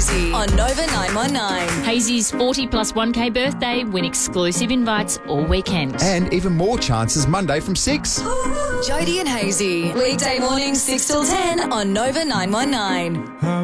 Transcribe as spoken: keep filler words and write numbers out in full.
Hazy on Nova nine one nine. Hazy's forty plus one K birthday. Win exclusive invites all weekend. And even more chances Monday from six. Jody and Hazy, weekday mornings six till ten on Nova nine one nine.